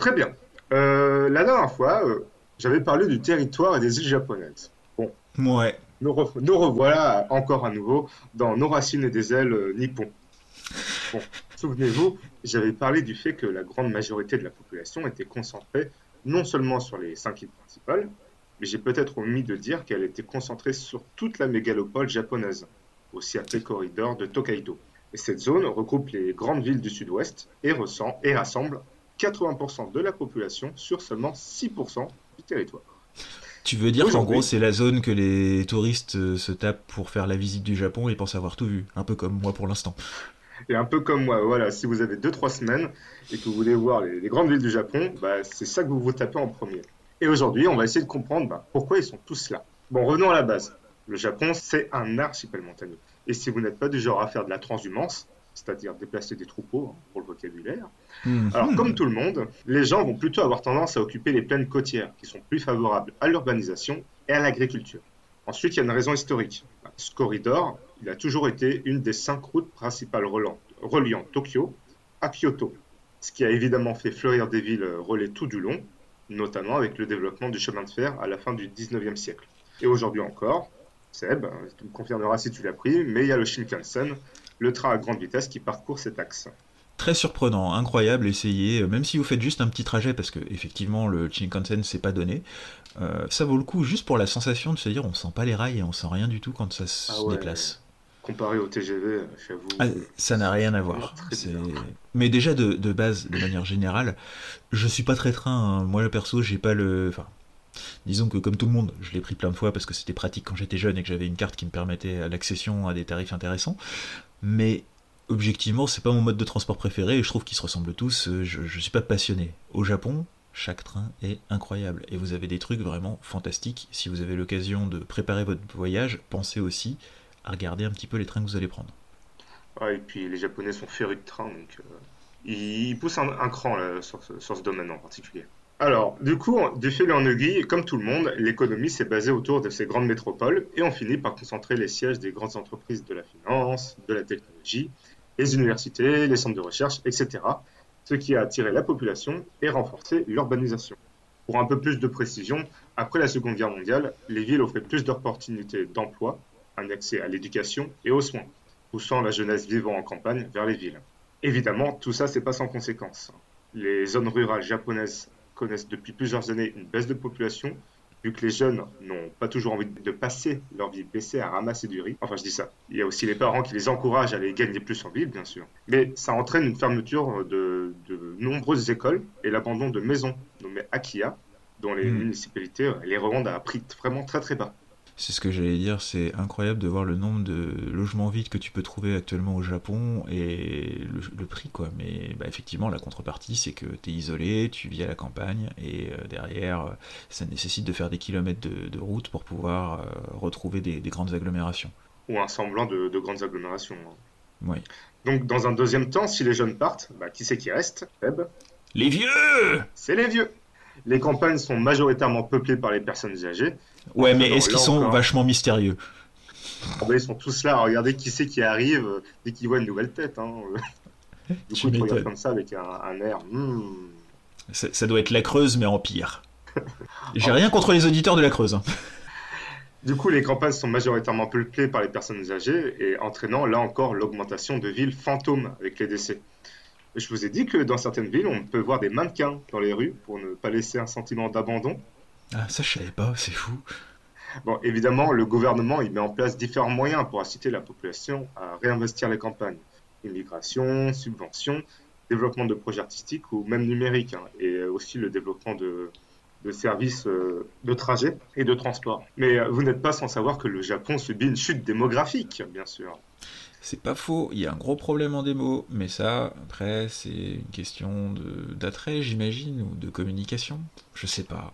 Très bien. La dernière fois, j'avais parlé du territoire et des îles japonaises. Bon, Ouais. nous revoilà encore à nouveau dans Nos racines et des ailes nippon. Bon, souvenez-vous, j'avais parlé du fait que la grande majorité de la population était concentrée non seulement sur les 5 îles principales, mais j'ai peut-être omis de dire qu'elle était concentrée sur toute la mégalopole japonaise, aussi appelée corridor de Tokaido. Et cette zone regroupe les grandes villes du sud-ouest et rassemble 80% de la population sur seulement 6% du territoire. Tu veux Et dire qu'en gros, aujourd'hui, c'est la zone que les touristes se tapent pour faire la visite du Japon et pensent avoir tout vu. Un peu comme moi pour l'instant. et un peu comme moi, voilà, si vous avez 2 3 semaines et que vous voulez voir les grandes villes du Japon, bah, c'est ça que vous vous tapez en premier. Et aujourd'hui, on va essayer de comprendre pourquoi ils sont tous là. Bon, revenons à la base. Le Japon, c'est un archipel montagneux. Et si vous n'êtes pas du genre à faire de la transhumance, c'est-à-dire déplacer des troupeaux, hein, pour le vocabulaire, alors comme Mhm. tout le monde, les gens vont plutôt avoir tendance à occuper les plaines côtières, qui sont plus favorables à l'urbanisation et à l'agriculture. Ensuite, il y a une raison historique. Ce corridor, il a toujours été une des 5 routes principales reliant Tokyo à Kyoto, ce qui a évidemment fait fleurir des villes relais tout du long, notamment avec le développement du chemin de fer à la fin du 19e siècle. Et aujourd'hui encore, Seb, tu me confirmeras si tu l'as pris, mais il y a le Shinkansen, le train à grande vitesse qui parcourt cet axe. Très surprenant, incroyable, essayez, même si vous faites juste un petit trajet, parce que effectivement le Shinkansen c'est pas donné, ça vaut le coup juste pour la sensation de se dire on sent pas les rails et on sent rien du tout quand ça Ah se ouais, déplace. comparé au TGV, Ah, j'avoue, ça n'a rien c'est à vraiment voir. très bizarre. Mais déjà de base, de manière générale, je suis pas très train. Hein. Moi perso, j'ai pas le. Enfin, disons que comme tout le monde, je l'ai pris plein de fois parce que c'était pratique quand j'étais jeune et que j'avais une carte qui me permettait l'accession à des tarifs intéressants. Mais objectivement, c'est pas mon mode de transport préféré et je trouve qu'ils se ressemblent tous. Je suis pas passionné. Au Japon, chaque train est incroyable et vous avez des trucs vraiment fantastiques. Si vous avez l'occasion de préparer votre voyage, pensez aussi à regarder un petit peu les trains que vous allez prendre. Ouais, et puis les Japonais sont férus de train, donc ils poussent un cran là, sur ce domaine en particulier. Alors, du coup, du fil en aiguille, comme tout le monde, l'économie s'est basée autour de ces grandes métropoles et on finit par concentrer les sièges des grandes entreprises de la finance, de la technologie, les universités, les centres de recherche, etc. Ce qui a attiré la population et renforcé l'urbanisation. Pour un peu plus de précision, après la Seconde Guerre mondiale, les villes offraient plus d'opportunités d'emploi, un accès à l'éducation et aux soins, poussant la jeunesse vivant en campagne vers les villes. Évidemment, tout ça, c'est pas sans conséquences. Les zones rurales japonaises connaissent depuis plusieurs années une baisse de population, vu que les jeunes n'ont pas toujours envie de passer leur vie baissée à ramasser du riz. Enfin, je dis ça. Il y a aussi les parents qui les encouragent à aller gagner plus en ville, bien sûr. Mais ça entraîne une fermeture de nombreuses écoles et l'abandon de maisons nommées Akiya, dont les Hmm. municipalités les revendent à un prix vraiment très très bas. C'est ce que j'allais dire, c'est incroyable de voir le nombre de logements vides que tu peux trouver actuellement au Japon et le prix quoi. Mais bah, effectivement, la contrepartie, c'est que tu es isolé, tu vis à la campagne et derrière, ça nécessite de faire des kilomètres de route pour pouvoir retrouver des grandes agglomérations. Ou un semblant de grandes agglomérations, hein. Oui. Donc, dans un deuxième temps, si les jeunes partent, qui c'est qui reste? Feb, Les vieux. c'est les vieux. Les campagnes sont majoritairement peuplées par les personnes âgées, Ouais, mais entraînant est-ce là qu'ils sont encore. vachement mystérieux? Ils sont tous là à regarder qui c'est qui arrive dès qu'ils voient une nouvelle tête, hein. Du coup, Tu ils te regardent m'étonnes. comme ça avec un air. Ça doit être la Creuse, mais en pire. J'ai Oh, rien contre les auditeurs de la Creuse. Hein. du coup, les campagnes sont majoritairement peuplées par les personnes âgées et entraînant là encore l'augmentation de villes fantômes avec les décès. Je vous ai dit que dans certaines villes, on peut voir des mannequins dans les rues pour ne pas laisser un sentiment d'abandon. Ah, ça je savais pas, c'est fou. Bon, évidemment, le gouvernement il met en place différents moyens pour inciter la population à réinvestir les campagnes. Immigration, subventions, développement de projets artistiques ou même numériques, hein, et aussi le développement de services de trajet et de transport. Mais vous n'êtes pas sans savoir que le Japon subit une chute démographique, bien sûr. C'est pas faux, il y a un gros problème en démo, mais ça, après, c'est une question d'attrait, j'imagine, ou de communication. Je sais pas.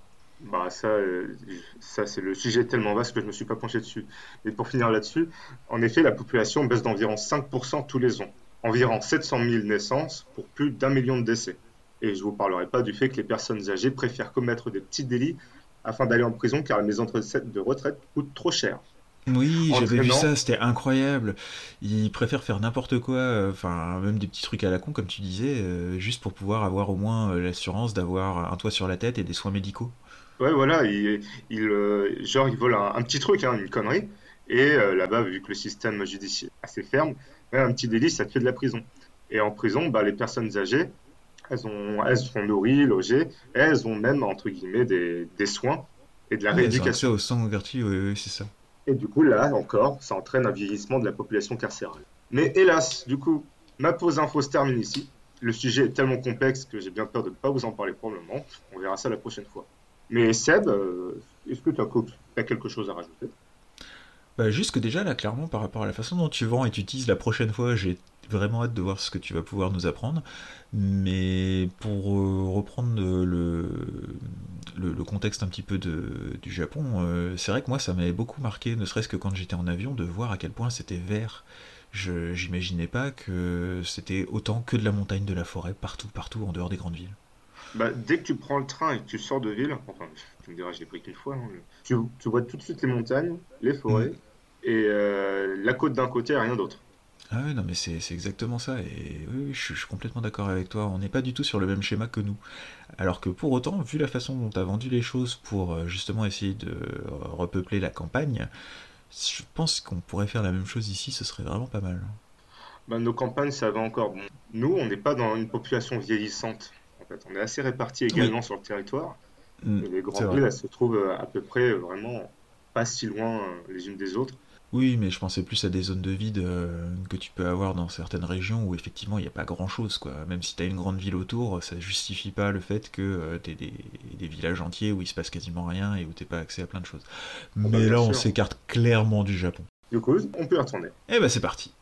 Ça c'est le sujet tellement vaste que je ne me suis pas penché dessus. Mais pour finir là-dessus, en effet, la population baisse d'environ 5% tous les ans. Environ 700 000 naissances pour plus d'1 million de décès. Et je ne vous parlerai pas du fait que les personnes âgées préfèrent commettre des petits délits afin d'aller en prison car les maisons de retraite coûtent trop cher. Oui, j'avais vu entraînant. ça, c'était incroyable. Ils préfèrent faire n'importe quoi, enfin, même des petits trucs à la con, comme tu disais, juste pour pouvoir avoir au moins l'assurance d'avoir un toit sur la tête et des soins médicaux. Ouais, voilà, genre, ils volent un petit truc, hein, une connerie. Et là-bas, vu que le système judiciaire est assez ferme, ouais, un petit délit, ça te fait de la prison. Et en prison, bah, les personnes âgées, elles sont nourries, logées, et elles ont même, entre guillemets, des soins et de la Oui, elles ont accès rééducation. aux soins gratuits, oui, oui, c'est ça. Et du coup, là encore, ça entraîne un vieillissement de la population carcérale. Mais hélas, du coup, ma pause info se termine ici. Le sujet est tellement complexe que j'ai bien peur de ne pas vous en parler pour le moment. On verra ça la prochaine fois. Mais Seb, est-ce que tu as quelque chose à rajouter? Bah, juste que déjà, là, clairement, par rapport à la façon dont tu vends et tu utilises la prochaine fois, j'ai vraiment hâte de voir ce que tu vas pouvoir nous apprendre. Mais pour reprendre le contexte un petit peu du Japon, c'est vrai que moi, ça m'avait beaucoup marqué, ne serait-ce que quand j'étais en avion, de voir à quel point c'était vert. J'imaginais pas que c'était autant que de la montagne, de la forêt, partout, partout, en dehors des grandes villes. Bah, dès que tu prends le train et que tu sors de ville, enfin, tu me diras, je l'ai pris qu'une fois, hein, tu vois tout de suite les montagnes, les Mm. forêts et la côte d'un côté et rien d'autre. Ah ouais, non, mais c'est exactement ça. Et oui, oui, je suis complètement d'accord avec toi. On n'est pas du tout sur le même schéma que nous. Alors que pour autant, vu la façon dont tu as vendu les choses pour justement essayer de repeupler la campagne, je pense qu'on pourrait faire la même chose ici, ce serait vraiment pas mal. Bah, nos campagnes, ça va encore. Bon, nous, on n'est pas dans une population vieillissante. En fait, on est assez répartis Oui, également sur le territoire. mm, Et les c'est grandes vrai. villes, elles se trouvent à peu près vraiment pas si loin les unes des autres. Oui, mais je pensais plus à des zones de vide que tu peux avoir dans certaines régions où effectivement il n'y a pas grand-chose, quoi. Même si tu as une grande ville autour, ça justifie pas le fait que tu des villages entiers où il se passe quasiment rien et où t'es pas accès à plein de choses. Oh, bah, Mais bien là, on sûr. s'écarte clairement du Japon. Du coup, on peut y retourner. Eh ben c'est parti.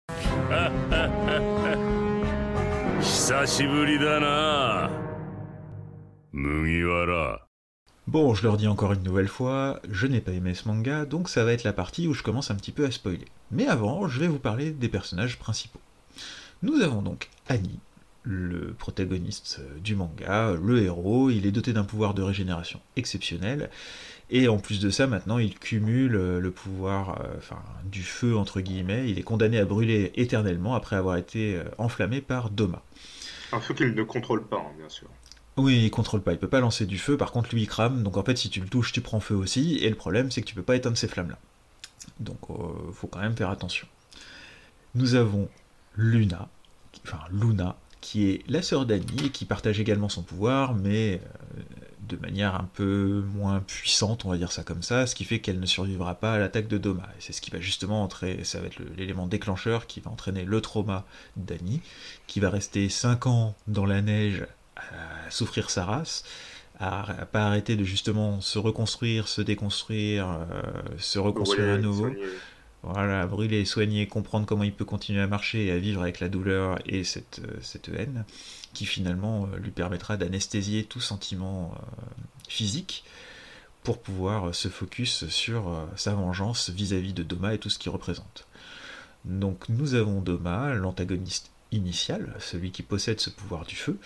久しぶりだな麦わら。 Bon, je leur dis encore une nouvelle fois, je n'ai pas aimé ce manga, donc ça va être la partie où je commence un petit peu à spoiler. Mais avant, je vais vous parler des personnages principaux. Nous avons donc Annie, le protagoniste du manga, le héros, il est doté d'un pouvoir de régénération exceptionnel, et en plus de ça, maintenant, il cumule le pouvoir du feu, entre guillemets, il est condamné à brûler éternellement après avoir été enflammé par Doma. Un feu qu'il ne contrôle pas, hein, bien sûr. Oui, il contrôle pas, il peut pas lancer du feu, par contre lui il crame, donc en fait si tu le touches tu prends feu aussi, et le problème c'est que tu peux pas éteindre ces flammes là. Donc faut quand même faire attention. Nous avons Luna, qui est la sœur d'Annie et qui partage également son pouvoir, mais de manière un peu moins puissante, on va dire ça comme ça, ce qui fait qu'elle ne survivra pas à l'attaque de Doma. Et c'est ce qui va justement entrer, ça va être l'élément déclencheur qui va entraîner le trauma d'Annie, qui va rester 5 ans dans la neige à souffrir sa race, à pas arrêter de justement se reconstruire, se déconstruire, se reconstruire à Brûler, nouveau. soigner. Voilà, brûler, soigner, comprendre comment il peut continuer à marcher et à vivre avec la douleur et cette haine, qui finalement lui permettra d'anesthésier tout sentiment physique pour pouvoir se focus sur sa vengeance vis-à-vis de Doma et tout ce qu'il représente. Donc nous avons Doma, l'antagoniste initial, celui qui possède ce pouvoir du feu,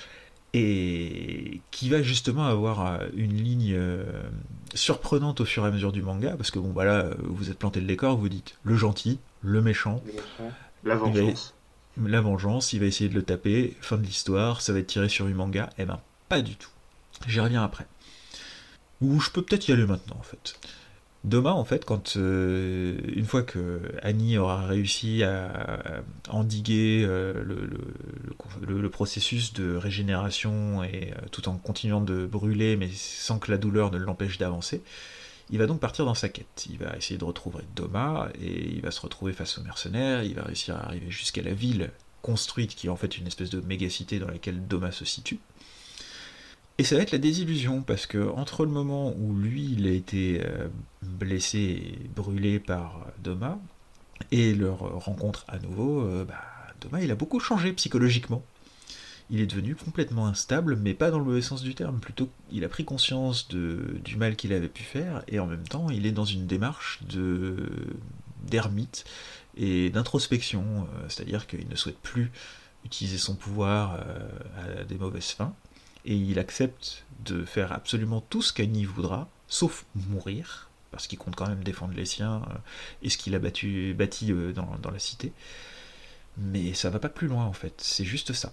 et qui va justement avoir une ligne surprenante au fur et à mesure du manga, parce que bon bah là, vous êtes planté le décor, vous dites le gentil, le méchant, Le méchant. La il va vengeance. la vengeance, il va essayer de le taper, fin de l'histoire, ça va être tiré sur du manga, eh ben pas du tout. J'y reviens après. Ou je peux peut-être y aller maintenant en fait. Doma, en fait, quand une fois que Annie aura réussi à endiguer le processus de régénération et tout en continuant de brûler, mais sans que la douleur ne l'empêche d'avancer, il va donc partir dans sa quête. Il va essayer de retrouver Doma et il va se retrouver face aux mercenaires. Il va réussir à arriver jusqu'à la ville construite, qui est en fait une espèce de méga-cité dans laquelle Doma se situe. Et ça va être la désillusion, parce que entre le moment où lui, il a été blessé et brûlé par Doma, et leur rencontre à nouveau, Doma, il a beaucoup changé psychologiquement. Il est devenu complètement instable, mais pas dans le mauvais sens du terme. Plutôt, il a pris conscience du mal qu'il avait pu faire, et en même temps, il est dans une démarche d'ermite et d'introspection. C'est-à-dire qu'il ne souhaite plus utiliser son pouvoir à des mauvaises fins, et il accepte de faire absolument tout ce qu'Annie voudra, sauf mourir, parce qu'il compte quand même défendre les siens et ce qu'il a bâti dans la cité. Mais ça va pas plus loin en fait, c'est juste ça.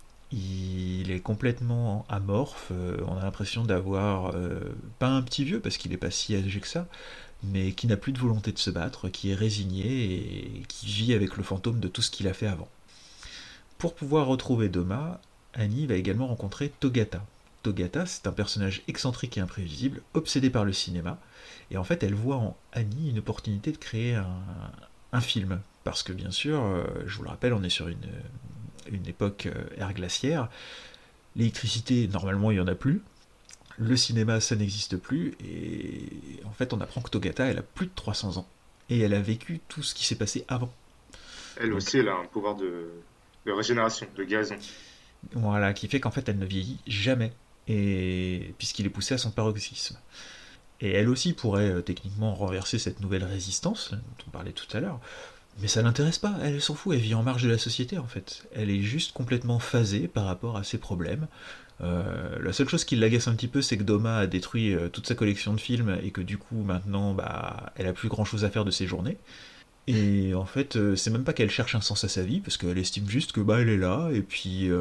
Il est complètement amorphe, on a l'impression d'avoir pas un petit vieux parce qu'il est pas si âgé que ça, mais qui n'a plus de volonté de se battre, qui est résigné et qui vit avec le fantôme de tout ce qu'il a fait avant. Pour pouvoir retrouver Doma, Annie va également rencontrer Togata. Togata, c'est un personnage excentrique et imprévisible, obsédé par le cinéma, et en fait elle voit en Annie une opportunité de créer un film, parce que bien sûr, je vous le rappelle, on est sur une époque ère glaciaire, l'électricité, normalement, il n'y en a plus, le cinéma, ça n'existe plus, et en fait, on apprend que Togata, elle a plus de 300 ans, et elle a vécu tout ce qui s'est passé avant. Elle Donc, aussi, elle a un pouvoir de régénération, de guérison. voilà, qui fait qu'en fait, elle ne vieillit jamais, et puisqu'il est poussé à son paroxysme. Et elle aussi pourrait techniquement renverser cette nouvelle résistance, dont on parlait tout à l'heure, mais ça l'intéresse pas, elle s'en fout, elle vit en marge de la société en fait. Elle est juste complètement phasée par rapport à ses problèmes. La seule chose qui l'agace un petit peu, c'est que Doma a détruit toute sa collection de films et que du coup maintenant, elle a plus grand chose à faire de ses journées. Et en fait, c'est même pas qu'elle cherche un sens à sa vie, parce qu'elle estime juste que elle est là, et puis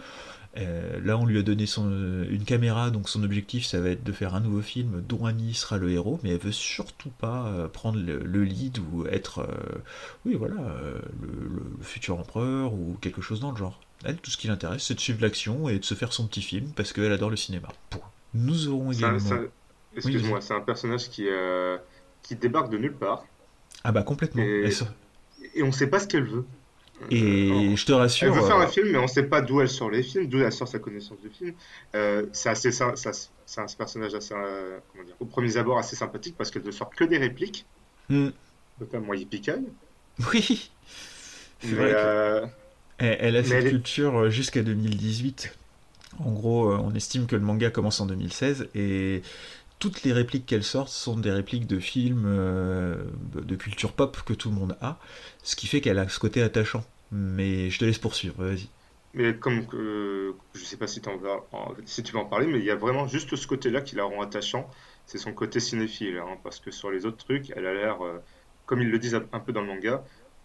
là on lui a donné une caméra, donc son objectif ça va être de faire un nouveau film dont Annie sera le héros, mais elle veut surtout pas prendre le lead ou être oui voilà le futur empereur ou quelque chose dans le genre. Elle, tout ce qui l'intéresse, c'est de suivre l'action et de se faire son petit film parce qu'elle adore le cinéma. Point. Nous aurons C'est un- c'est également... un- Oui, vas-y. Excuse-moi, c'est un personnage qui débarque de nulle part Ah bah complètement. et, et on sait pas ce qu'elle veut. Et je te Elle rassure, veut faire un film, mais on sait pas d'où elle sort les films, d'où elle sort sa connaissance du film. C'est un personnage assez, comment dire, au premier abord assez sympathique parce qu'elle ne sort que des répliques, hmm, notamment Yippee oui, c'est mais, vrai que elle a mais cette culture jusqu'à 2018. En gros, on estime que le manga commence en 2016 et toutes les répliques qu'elle sort sont des répliques de films de culture pop que tout le monde a, ce qui fait qu'elle a ce côté attachant. Mais je te laisse poursuivre, vas-y. mais comme je sais pas si, si tu vas en parler, mais il y a vraiment juste ce côté-là qui la rend attachant, c'est son côté cinéphile, hein, parce que sur les autres trucs, elle a l'air, comme ils le disent un peu dans le manga,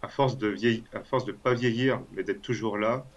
à force de pas vieillir, mais d'être toujours là,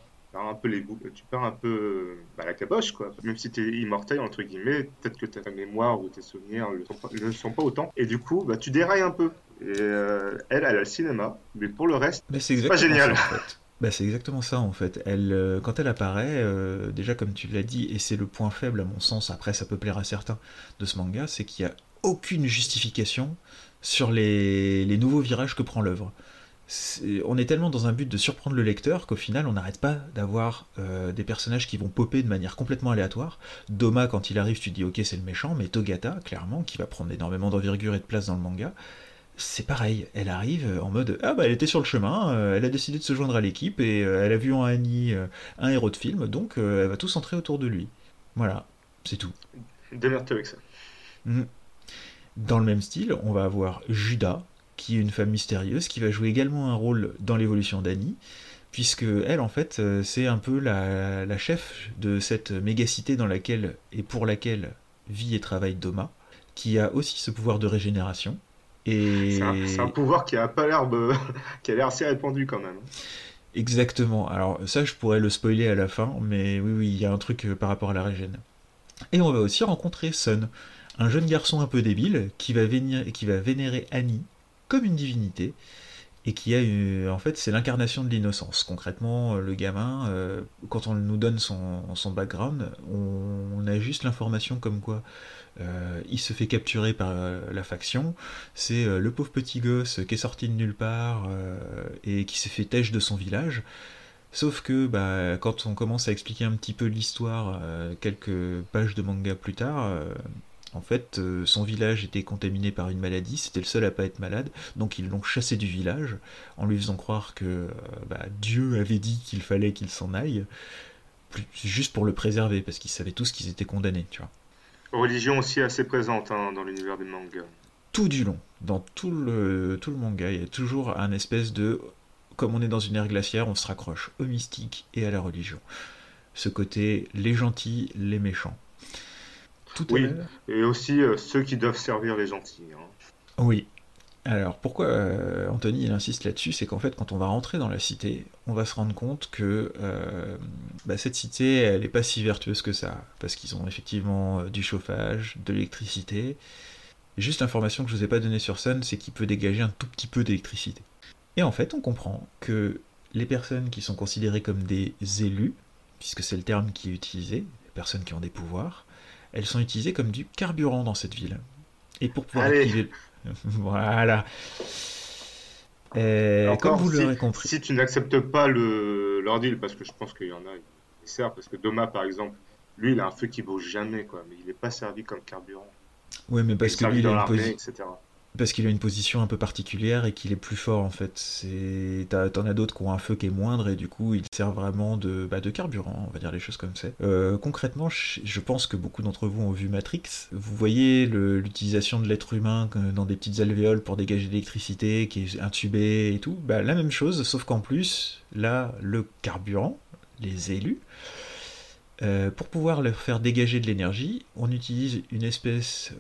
tu perds un peu la caboche, quoi. Même si tu es immortel, entre guillemets, peut-être que ta mémoire ou tes souvenirs ne le sont pas autant, et du coup, tu dérailles un peu. Et elle a le cinéma, mais pour le reste, Bah, c'est c'est pas exactement ça génial. en fait. Bah, c'est exactement ça en fait. Elle, quand elle apparaît, déjà comme tu l'as dit, et c'est le point faible à mon sens, après ça peut plaire à certains de ce manga, c'est qu'il n'y a aucune justification sur les nouveaux virages que prend l'œuvre. On est tellement dans un but de surprendre le lecteur qu'au final on n'arrête pas d'avoir des personnages qui vont popper de manière complètement aléatoire. Doma, quand il arrive, tu dis ok c'est le méchant, mais Togata, clairement, qui va prendre énormément d'envergure et de place dans le manga, c'est pareil, elle arrive en mode ah bah elle était sur le chemin, elle a décidé de se joindre à l'équipe et elle a vu en Annie un héros de film, donc elle va tout centrer autour de lui. Voilà, c'est tout. Démerde-toi avec ça. Mhm. Dans le même style, on va avoir Judas, qui est une femme mystérieuse, qui va jouer également un rôle dans l'évolution d'Annie, puisque elle, en fait, c'est un peu la chef de cette mégacité dans laquelle et pour laquelle vit et travaille Doma, qui a aussi ce pouvoir de régénération. C'est un Et pouvoir qui a pas l'air qui a l'air assez répandu quand même. exactement. Alors ça, je pourrais le spoiler à la fin, mais oui, oui, il y a un truc par rapport à la régène. Et on va aussi rencontrer Sun, un jeune garçon un peu débile qui va vénérer Annie comme une divinité et qui a en fait c'est l'incarnation de l'innocence. Concrètement, le gamin, quand on nous donne son background, on a juste l'information comme quoi il se fait capturer par la faction. C'est le pauvre petit gosse qui est sorti de nulle part et qui s'est fait têche de son village. Sauf que quand on commence à expliquer un petit peu l'histoire, quelques pages de manga plus tard, en fait, son village était contaminé par une maladie, c'était le seul à pas être malade, donc ils l'ont chassé du village, en lui faisant croire que Dieu avait dit qu'il fallait qu'il s'en aille, juste pour le préserver, parce qu'ils savaient tous qu'ils étaient condamnés, tu vois. Religion aussi assez présente hein, dans l'univers des mangas. Tout du long, dans tout le manga, il y a toujours un espèce de... Comme on est dans une ère glaciaire, on se raccroche au mystique et à la religion. Ce côté, les gentils, les méchants. tout à Oui, l'heure. et aussi ceux qui doivent servir les gentils, hein. Oui. Alors pourquoi Anthony il insiste là-dessus, c'est qu'en fait quand on va rentrer dans la cité, on va se rendre compte que cette cité elle n'est pas si vertueuse que ça, parce qu'ils ont effectivement du chauffage, de l'électricité. Juste l'information que je vous ai pas donnée sur Sun, c'est qu'il peut dégager un tout petit peu d'électricité. Et en fait on comprend que les personnes qui sont considérées comme des élus, puisque c'est le terme qui est utilisé, les personnes qui ont des pouvoirs, elles sont utilisées comme du carburant dans cette ville. Et pour pouvoir Allez, activer... Voilà. Comme encore, vous si, l'aurez compris. si tu n'acceptes pas leur deal, parce que je pense qu'il y en a, ils servent, parce que Doma, par exemple, lui, il a un feu qui vaut jamais, quoi, mais il n'est pas servi comme carburant. Ouais, mais Il est parce que lui, servi dans l'armée, etc. parce qu'il a une position un peu particulière et qu'il est plus fort en fait. T'en as d'autres qui ont un feu qui est moindre et du coup il sert vraiment de carburant, on va dire les choses comme ça. Concrètement, je pense que beaucoup d'entre vous ont vu Matrix. Vous voyez l'utilisation de l'être humain dans des petites alvéoles pour dégager de l'électricité qui est intubé et tout. Bah, la même chose, sauf qu'en plus, là, le carburant, les élus, pour pouvoir leur faire dégager de l'énergie, on utilise une espèce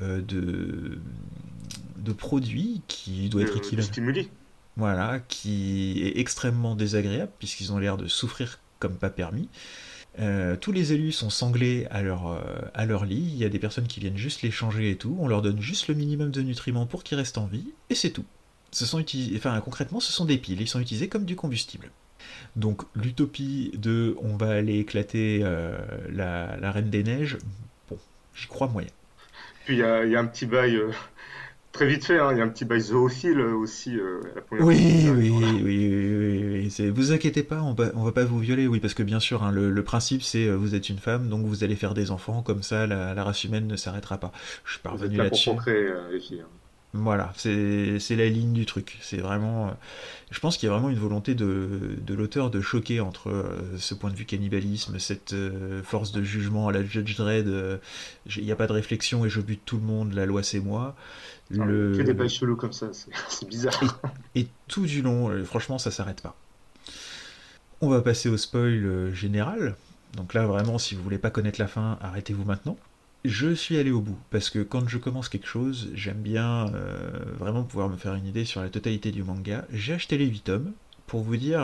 de produit qui doit être De équivalent. stimuli. Voilà, qui est extrêmement désagréable puisqu'ils ont l'air de souffrir comme pas permis. Tous les élus sont sanglés à leur lit, il y a des personnes qui viennent juste les changer et tout, on leur donne juste le minimum de nutriments pour qu'ils restent en vie, et c'est tout. Concrètement, ce sont des piles, ils sont utilisés comme du combustible. Donc l'utopie de on va aller éclater la Reine des Neiges, bon, j'y crois moyen. Puis il y a un petit bail, très vite fait, hein, il y a un petit bail zoophile aussi, la première fois qu'ils Oui, arrivent dans la... vous inquiétez pas, on va pas vous violer, oui, parce que bien sûr, hein, le principe c'est vous êtes une femme, donc vous allez faire des enfants, comme ça la race humaine ne s'arrêtera pas. Je suis Vous êtes parvenu là pour là-dessus. procréer, les filles, hein. Voilà, c'est la ligne du truc. C'est vraiment. Je pense qu'il y a vraiment une volonté de l'auteur de choquer entre ce point de vue cannibalisme, cette force de jugement à la Judge Dredd. Il n'y a pas de réflexion et je bute tout le monde, la loi c'est moi. Alors, il y a que des Le, bails chelous comme ça, c'est et, bizarre. et tout du long, franchement, ça s'arrête pas. On va passer au spoil général. Donc là, vraiment, si vous voulez pas connaître la fin, arrêtez-vous maintenant. Je suis allé au bout, parce que quand je commence quelque chose, j'aime bien vraiment pouvoir me faire une idée sur la totalité du manga. J'ai acheté les 8 tomes, pour vous dire,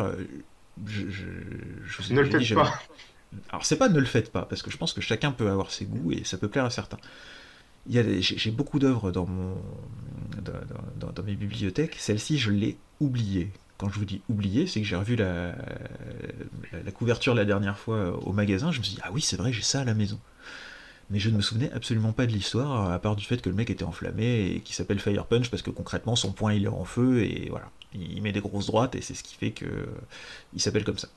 je vous Ne le j'ai dit faites j'avais... pas. Alors c'est pas ne le faites pas, parce que je pense que chacun peut avoir ses goûts, et ça peut plaire à certains. J'ai beaucoup d'œuvres dans mes bibliothèques, celle-ci je l'ai oubliée. Quand je vous dis oubliée, c'est que j'ai revu la couverture la dernière fois au magasin, je me suis dit, ah oui c'est vrai, j'ai ça à la maison. Mais je ne me souvenais absolument pas de l'histoire, à part du fait que le mec était enflammé et qu'il s'appelle Fire Punch parce que concrètement son poing il est en feu et voilà. Il met des grosses droites et c'est ce qui fait que il s'appelle comme ça.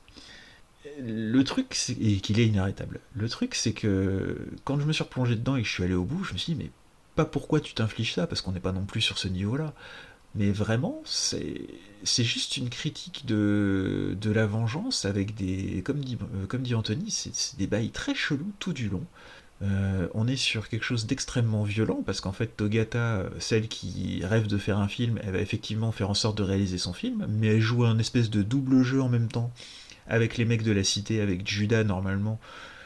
Le truc, et qu'il est inarrêtable. Le truc, c'est que quand je me suis replongé dedans et que je suis allé au bout, je me suis dit, mais pas pourquoi tu t'infliges ça, parce qu'on n'est pas non plus sur ce niveau-là. Mais vraiment, c'est juste une critique de la vengeance avec des. Comme dit Anthony, c'est des bails très chelous tout du long. On est sur quelque chose d'extrêmement violent parce qu'en fait Togata, celle qui rêve de faire un film, elle va effectivement faire en sorte de réaliser son film, mais elle joue un espèce de double jeu en même temps avec les mecs de la cité, avec Judas normalement,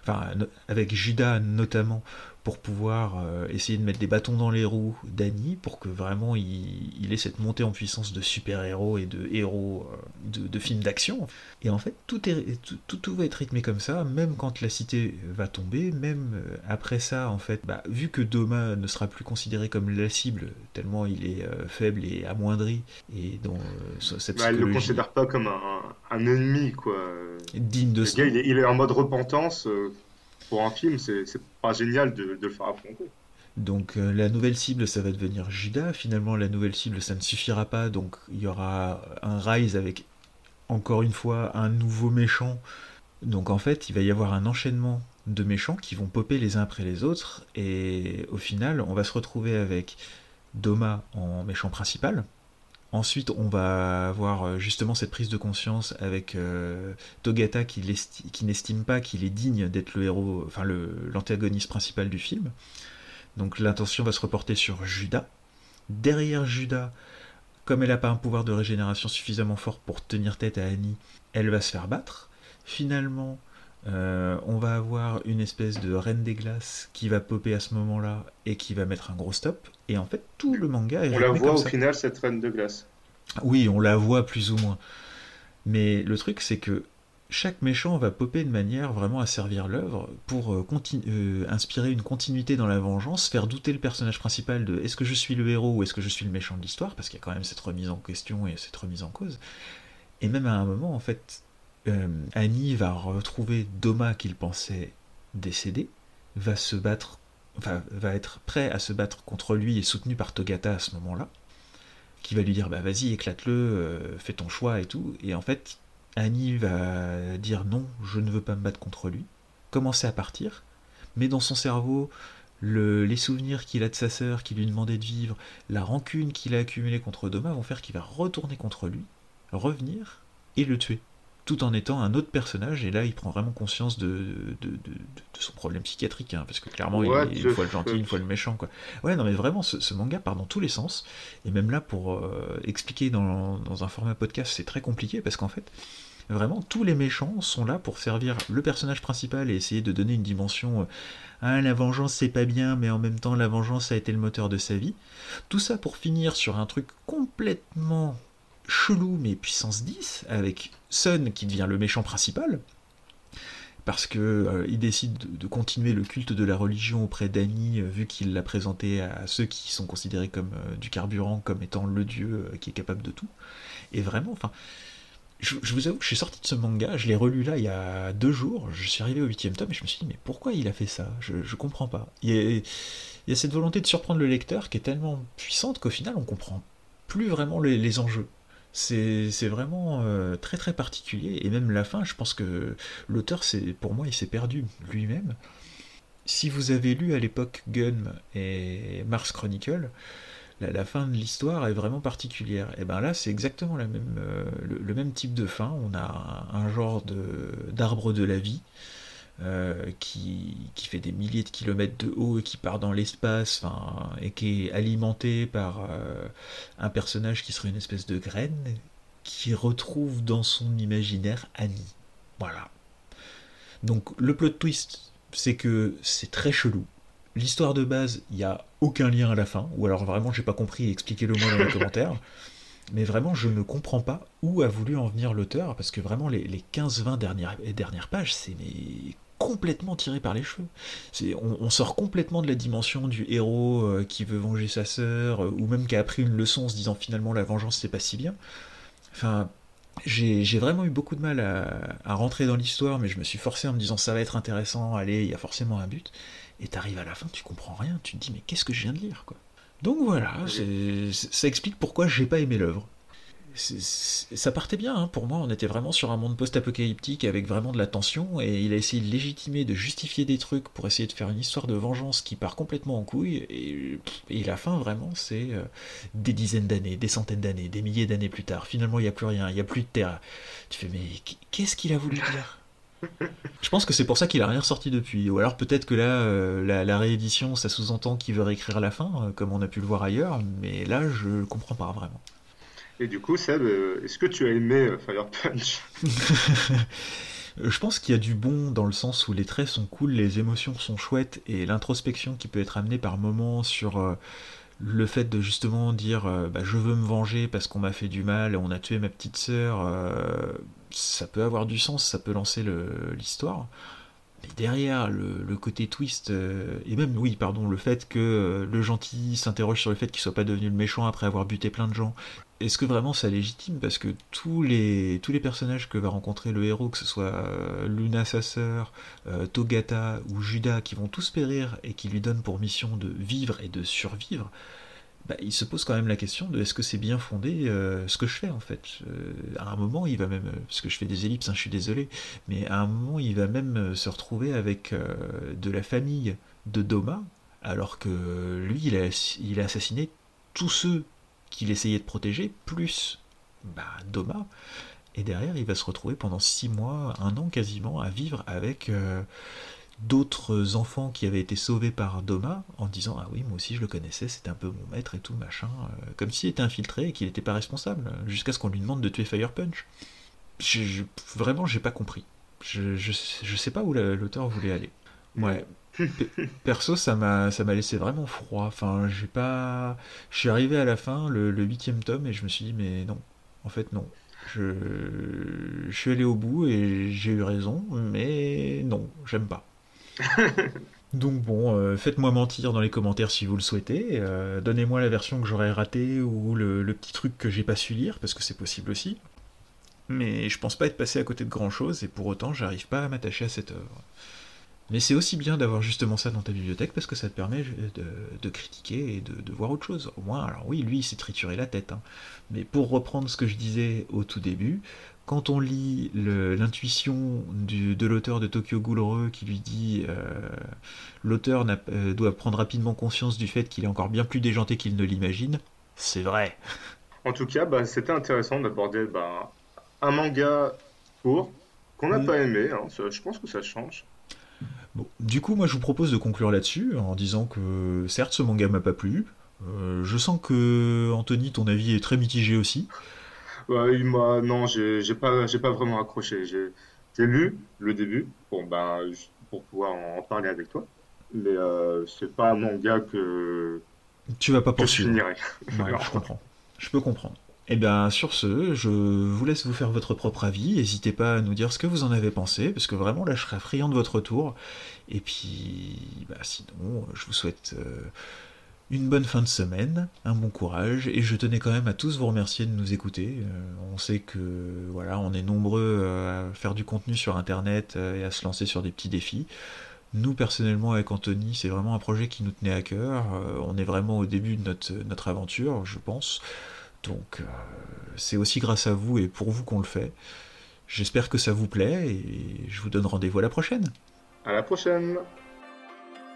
avec Judas notamment, pour pouvoir essayer de mettre des bâtons dans les roues d'Annie, pour que vraiment il ait cette montée en puissance de super-héros et de héros de films d'action. Et en fait, tout va être rythmé comme ça, même quand la cité va tomber, même après ça, en fait, vu que Doma ne sera plus considéré comme la cible, tellement il est faible et amoindri, et dans cette Bah, elle le psychologie considère pas comme un ennemi, quoi. digne de Le ce gars, nom. il est en mode repentance. Pour un film, c'est pas génial de le faire affronter. Donc la nouvelle cible, ça va devenir Judas. Finalement, la nouvelle cible, ça ne suffira pas. Donc il y aura un Rise avec, encore une fois, un nouveau méchant. Donc en fait, il va y avoir un enchaînement de méchants qui vont popper les uns après les autres. Et au final, on va se retrouver avec Doma en méchant principal. Ensuite, on va avoir justement cette prise de conscience avec Togata qui n'estime pas qu'il est digne d'être le héros, enfin l'antagoniste principal du film. Donc l'intention va se reporter sur Judas. Derrière Judas, comme elle n'a pas un pouvoir de régénération suffisamment fort pour tenir tête à Annie, elle va se faire battre. Finalement, On va avoir une espèce de reine des glaces qui va popper à ce moment-là et qui va mettre un gros stop. Et en fait, tout le manga est On la rythmé voit comme au ça. final, cette reine de glace. Oui, on la voit plus ou moins. Mais le truc, c'est que chaque méchant va popper de manière vraiment à servir l'œuvre pour inspirer une continuité dans la vengeance, faire douter le personnage principal de est-ce que je suis le héros ou est-ce que je suis le méchant de l'histoire, parce qu'il y a quand même cette remise en question et cette remise en cause. Et même à un moment, en fait, Annie va retrouver Doma qu'il pensait décédé, va se battre, enfin, va être prêt à se battre contre lui et soutenu par Togata à ce moment-là, qui va lui dire bah vas-y éclate-le, fais ton choix et tout. Et en fait, Annie va dire non, je ne veux pas me battre contre lui, commencer à partir, mais dans son cerveau, les souvenirs qu'il a de sa sœur qui lui demandait de vivre, la rancune qu'il a accumulée contre Doma vont faire qu'il va retourner contre lui, revenir et le tuer. Tout en étant un autre personnage, et là il prend vraiment conscience de son problème psychiatrique, hein, parce que clairement il What est une the fois le gentil, une fuck? fois le méchant, quoi. Ouais, non mais vraiment, ce manga part dans tous les sens, et même là pour expliquer dans un format podcast, c'est très compliqué, parce qu'en fait, vraiment, tous les méchants sont là pour servir le personnage principal et essayer de donner une dimension. Ah, la vengeance c'est pas bien, mais en même temps la vengeance a été le moteur de sa vie. Tout ça pour finir sur un truc complètement chelou, mais puissance 10, avec Sun qui devient le méchant principal, parce que il décide de continuer le culte de la religion auprès d'Annie, vu qu'il l'a présenté à ceux qui sont considérés comme du carburant, comme étant le dieu qui est capable de tout. Et vraiment, enfin, je vous avoue que je suis sorti de ce manga, je l'ai relu là il y a 2 jours, je suis arrivé au 8e tome et je me suis dit mais pourquoi il a fait ça, je comprends pas. Il y a cette volonté de surprendre le lecteur qui est tellement puissante qu'au final on comprend plus vraiment les enjeux. C'est vraiment très très particulier et même la fin, je pense que l'auteur, pour moi, il s'est perdu lui-même. Si vous avez lu à l'époque Gun et Mars Chronicle, la fin de l'histoire est vraiment particulière. Et ben là, c'est exactement le même type de fin. On a un genre d'arbre de la vie qui fait des milliers de kilomètres de haut et qui part dans l'espace, et qui est alimenté par un personnage qui serait une espèce de graine qui retrouve dans son imaginaire Annie. Voilà. Donc le plot twist, c'est que c'est très chelou. L'histoire de base, il n'y a aucun lien à la fin, ou alors vraiment j'ai pas compris, expliquez-le moi dans les commentaires. Mais vraiment, je ne comprends pas où a voulu en venir l'auteur, parce que vraiment, les 15-20 dernières pages, c'est complètement tiré par les cheveux. On sort complètement de la dimension du héros qui veut venger sa sœur, ou même qui a appris une leçon en se disant finalement la vengeance c'est pas si bien. Enfin, j'ai vraiment eu beaucoup de mal à rentrer dans l'histoire, mais je me suis forcé en me disant ça va être intéressant, allez, il y a forcément un but. Et t'arrives à la fin, tu comprends rien, tu te dis mais qu'est-ce que je viens de lire, quoi. Donc voilà, ça explique pourquoi j'ai pas aimé l'œuvre. Ça partait bien, hein, pour moi, on était vraiment sur un monde post-apocalyptique avec vraiment de la tension, et il a essayé de légitimer, de justifier des trucs pour essayer de faire une histoire de vengeance qui part complètement en couille, et la fin, vraiment, c'est des dizaines d'années, des centaines d'années, des milliers d'années plus tard. Finalement, il n'y a plus rien, il n'y a plus de terre. Tu fais, mais qu'est-ce qu'il a voulu dire? Je pense que c'est pour ça qu'il a rien ressorti depuis. Ou alors peut-être que là, la réédition, ça sous-entend qu'il veut réécrire la fin, comme on a pu le voir ailleurs, mais là, je comprends pas vraiment. Et du coup, Seb, est-ce que tu as aimé Fire Punch? Je pense qu'il y a du bon dans le sens où les traits sont cool, les émotions sont chouettes, et l'introspection qui peut être amenée par moments sur le fait de justement dire bah, je veux me venger parce qu'on m'a fait du mal, on a tué ma petite sœur, ça peut avoir du sens, ça peut lancer l'histoire. Mais derrière, le côté twist, et même, oui, pardon, le fait que le gentil s'interroge sur le fait qu'il soit pas devenu le méchant après avoir buté plein de gens, est-ce que vraiment ça légitime? Parce que tous les personnages que va rencontrer le héros, que ce soit Luna, sa sœur, Togata ou Judas, qui vont tous périr et qui lui donnent pour mission de vivre et de survivre, bah, il se pose quand même la question de est-ce que c'est bien fondé ce que je fais en fait. À un moment, il va même, parce que je fais des ellipses, hein, je suis désolé, mais à un moment, il va même se retrouver avec de la famille de Doma, alors que lui, il a assassiné tous ceux qu'il essayait de protéger, plus bah, Doma. Et derrière, il va se retrouver pendant 6 mois, 1 an quasiment, à vivre avec d'autres enfants qui avaient été sauvés par Doma en disant ah oui moi aussi je le connaissais, c'était un peu mon maître et tout machin, comme s'il était infiltré et qu'il n'était pas responsable, jusqu'à ce qu'on lui demande de tuer Fire Punch. Vraiment j'ai pas compris. Je sais pas où l'auteur voulait aller. Ouais. Perso, ça m'a laissé vraiment froid. Enfin, j'ai pas. Je suis arrivé à la fin, le 8e tome, et je me suis dit, mais non. En fait, non. Je, je suis allé au bout et j'ai eu raison, mais non, j'aime pas. Donc bon, faites-moi mentir dans les commentaires si vous le souhaitez. Donnez-moi la version que j'aurais ratée ou le petit truc que j'ai pas su lire, parce que c'est possible aussi. Mais je pense pas être passé à côté de grand chose, et pour autant, j'arrive pas à m'attacher à cette œuvre. Mais c'est aussi bien d'avoir justement ça dans ta bibliothèque parce que ça te permet de critiquer et de voir autre chose. Au moins, alors oui, lui, il s'est trituré la tête. Hein. Mais pour reprendre ce que je disais au tout début, quand on lit l'intuition de l'auteur de Tokyo Ghoul qui lui dit l'auteur doit prendre rapidement conscience du fait qu'il est encore bien plus déjanté qu'il ne l'imagine, c'est vrai. En tout cas, bah, c'était intéressant d'aborder bah, un manga court qu'on n'a Mm. pas aimé. Hein. Je pense que ça change. Bon, du coup, moi je vous propose de conclure là-dessus en disant que certes ce manga m'a pas plu. Je sens que Anthony, ton avis est très mitigé aussi. Ouais, non, j'ai pas vraiment accroché. J'ai lu le début pour pouvoir en parler avec toi, mais c'est pas un manga Tu vas pas que je poursuivre. finirai. Ouais, Non. je comprends. Je peux comprendre. Et bien sur ce, je vous laisse vous faire votre propre avis. N'hésitez pas à nous dire ce que vous en avez pensé, parce que vraiment là je serais friand de votre retour. Et puis, bah, sinon, je vous souhaite une bonne fin de semaine, un bon courage, et je tenais quand même à tous vous remercier de nous écouter. On sait que voilà, on est nombreux à faire du contenu sur Internet et à se lancer sur des petits défis. Nous, personnellement, avec Anthony, c'est vraiment un projet qui nous tenait à cœur. On est vraiment au début de notre aventure, je pense. Donc, c'est aussi grâce à vous et pour vous qu'on le fait. J'espère que ça vous plaît et je vous donne rendez-vous à la prochaine. À la prochaine.